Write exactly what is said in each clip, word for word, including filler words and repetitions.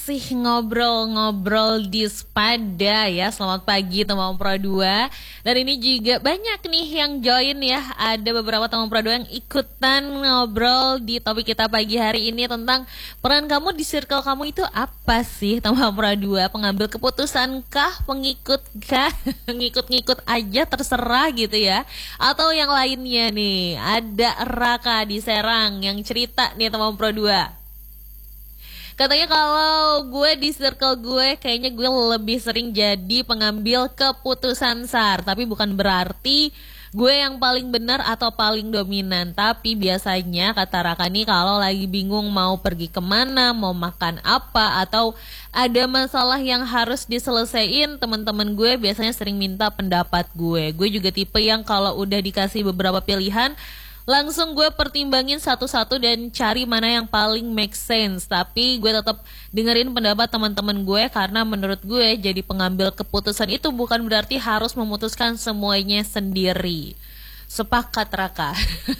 masih ngobrol-ngobrol di Spada ya. Selamat pagi teman Pro dua. Dan ini juga banyak nih yang join ya. Ada beberapa teman Pro dua yang ikutan ngobrol di topik kita pagi hari ini tentang peran kamu di circle kamu itu apa sih teman Pro dua? Pengambil keputusan kah, pengikut kah, ngikut-ngikut aja terserah gitu ya. Atau yang lainnya nih, ada Raka di Serang yang cerita nih teman Pro dua. Katanya kalau gue di circle gue kayaknya gue lebih sering jadi pengambil keputusan SAR. Tapi bukan berarti gue yang paling benar atau paling dominan. Tapi biasanya kata Raka nih kalau lagi bingung mau pergi kemana, mau makan apa, atau ada masalah yang harus diselesaikan, teman-teman gue biasanya sering minta pendapat gue. Gue juga tipe yang kalau udah dikasih beberapa pilihan langsung gue pertimbangin satu-satu dan cari mana yang paling make sense. Tapi gue tetap dengerin pendapat teman-teman gue karena menurut gue jadi pengambil keputusan itu bukan berarti harus memutuskan semuanya sendiri. Sepakat Raka.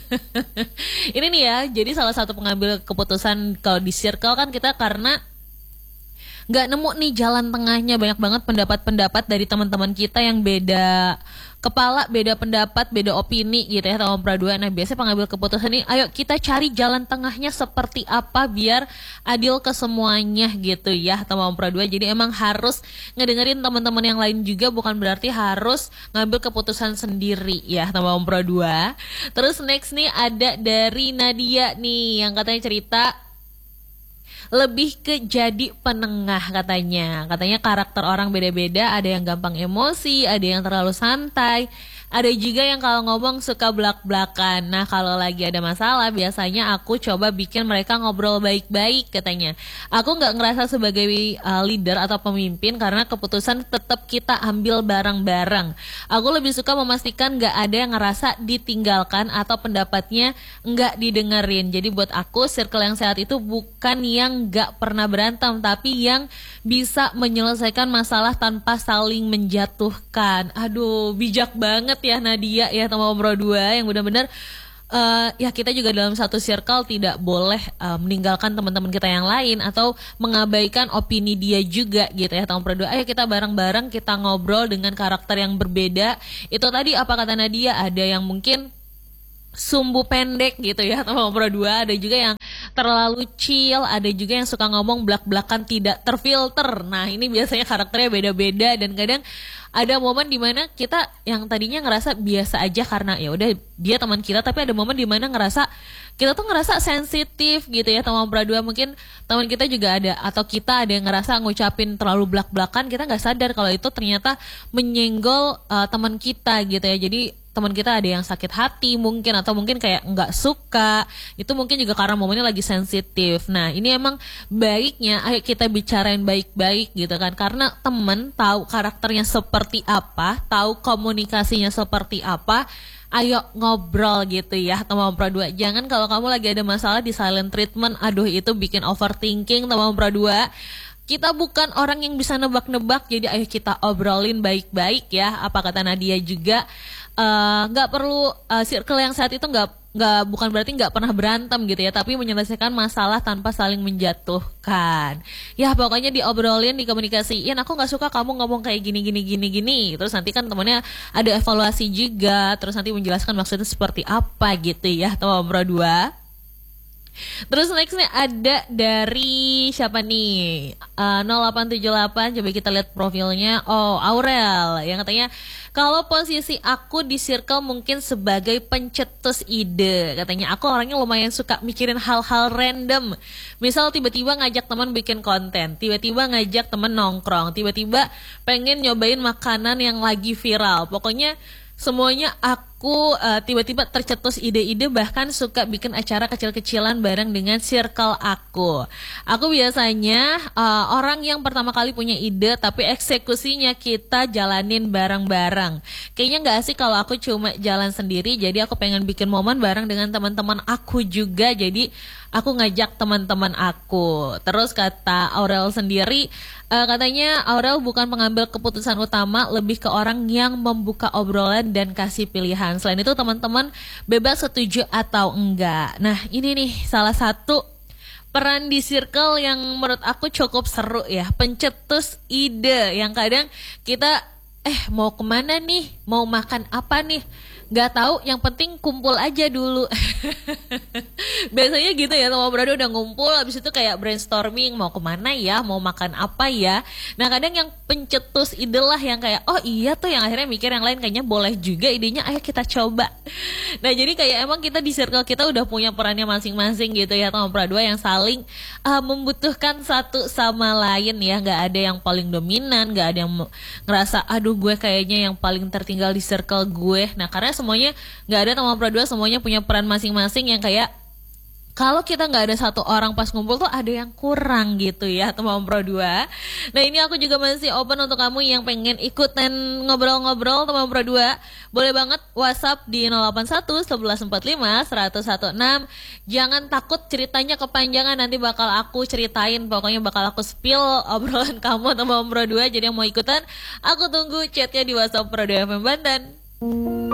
Ini nih ya, jadi salah satu pengambil keputusan kalau di circle kan kita karena nggak nemu nih jalan tengahnya. Banyak banget pendapat-pendapat dari teman-teman kita yang beda kepala, beda pendapat, beda opini gitu ya teman Pro dua. Nah biasanya pengambil keputusan ini, ayo kita cari jalan tengahnya seperti apa biar adil ke semuanya gitu ya teman Pro dua. Jadi emang harus ngedengerin teman-teman yang lain juga, bukan berarti harus ngambil keputusan sendiri ya teman Pro dua. Terus next nih ada dari Nadia nih yang katanya cerita lebih ke jadi penengah katanya. Katanya karakter orang beda-beda, ada yang gampang emosi, ada yang terlalu santai, ada juga yang kalau ngomong suka belak-belakan. Nah kalau lagi ada masalah biasanya aku coba bikin mereka ngobrol baik-baik katanya. Aku gak ngerasa sebagai uh, leader atau pemimpin karena keputusan tetap kita ambil bareng-bareng. Aku lebih suka memastikan gak ada yang ngerasa ditinggalkan atau pendapatnya gak didengerin. Jadi buat aku circle yang sehat itu bukan yang gak pernah berantem, tapi yang bisa menyelesaikan masalah tanpa saling menjatuhkan. Aduh bijak banget ya Nadia ya teman Pro dua yang benar-benar uh, ya kita juga dalam satu circle tidak boleh uh, meninggalkan teman-teman kita yang lain atau mengabaikan opini dia juga gitu ya teman Pro dua. Ayo kita bareng-bareng kita ngobrol dengan karakter yang berbeda. Itu tadi apa kata Nadia, ada yang mungkin sumbu pendek gitu ya teman Pro dua, ada juga yang terlalu chill, ada juga yang suka ngomong belak-belakan tidak terfilter. Nah ini biasanya karakternya beda-beda dan kadang ada momen dimana kita yang tadinya ngerasa biasa aja karena ya udah dia teman kita, tapi ada momen dimana ngerasa kita tuh ngerasa sensitif gitu ya teman Pro dua. Mungkin teman kita juga ada atau kita ada yang ngerasa ngucapin terlalu belak-belakan, kita nggak sadar kalau itu ternyata menyenggol uh, teman kita gitu ya. Jadi teman kita ada yang sakit hati mungkin atau mungkin kayak nggak suka, itu mungkin juga karena momennya lagi sensitif. Nah ini emang baiknya ayo kita bicarain baik-baik gitu kan, karena temen tahu karakternya seperti apa, tahu komunikasinya seperti apa. Ayo ngobrol gitu ya teman Pro dua. Jangan kalau kamu lagi ada masalah di silent treatment, aduh itu bikin overthinking teman Pro dua. Kita bukan orang yang bisa nebak-nebak, jadi ayo kita obrolin baik-baik ya. Apa kata Nadia juga, nggak uh, perlu uh, circle yang saat itu nggak nggak bukan berarti nggak pernah berantem gitu ya, tapi menyelesaikan masalah tanpa saling menjatuhkan. Ya pokoknya diobrolin, dikomunikasiin. Aku nggak suka kamu ngomong kayak gini gini gini gini. Terus nanti kan temennya ada evaluasi juga. Terus nanti menjelaskan maksudnya seperti apa gitu ya teman Pro dua. Terus nextnya ada dari siapa nih, uh, nol delapan tujuh delapan, coba kita lihat profilnya. Oh Aurel yang katanya kalau posisi aku di circle mungkin sebagai pencetus ide. Katanya aku orangnya lumayan suka mikirin hal-hal random. Misal tiba-tiba ngajak teman bikin konten, tiba-tiba ngajak teman nongkrong, tiba-tiba pengen nyobain makanan yang lagi viral. Pokoknya semuanya aku uh, tiba-tiba tercetus ide-ide, bahkan suka bikin acara kecil-kecilan bareng dengan circle aku. Aku biasanya uh, orang yang pertama kali punya ide, tapi eksekusinya kita jalanin bareng-bareng. Kayaknya nggak asik kalau aku cuma jalan sendiri, jadi aku pengen bikin momen bareng dengan teman-teman aku juga. Jadi aku ngajak teman-teman aku. Terus kata Aurel sendiri, uh, katanya Aurel bukan pengambil keputusan utama, lebih ke orang yang membuka obrolan dan kasih pilihan. Selain itu teman-teman bebas setuju atau enggak. Nah ini nih salah satu peran di circle yang menurut aku cukup seru ya. Pencetus ide yang kadang kita eh mau kemana nih, mau makan apa nih, nggak tahu, yang penting kumpul aja dulu. Biasanya gitu ya, sama berada udah ngumpul, habis itu kayak brainstorming mau kemana ya, mau makan apa ya. Nah kadang yang pencetus ide lah yang kayak oh iya tuh, yang akhirnya mikir yang lain kayaknya boleh juga idenya, ayo kita coba. Nah jadi kayak emang kita di circle kita udah punya perannya masing-masing gitu ya, teman pradua yang saling uh, membutuhkan satu sama lain ya. Nggak ada yang paling dominan, nggak ada yang ngerasa aduh gue kayaknya yang paling tertinggal di circle gue. Nah karena semuanya nggak ada, teman pradua semuanya punya peran masing-masing yang kayak kalau kita nggak ada satu orang pas ngumpul tuh ada yang kurang gitu ya, teman pradua. Nah ini aku juga masih open untuk kamu yang pengen ikutan ngobrol-ngobrol, teman pradua. Boleh banget WhatsApp di nol delapan satu satu satu empat lima satu satu enam. Jangan takut ceritanya kepanjangan, nanti bakal aku ceritain, pokoknya bakal aku spill obrolan kamu, teman pradua. Jadi yang mau ikutan, aku tunggu chatnya di WhatsApp Pradua F M Banten.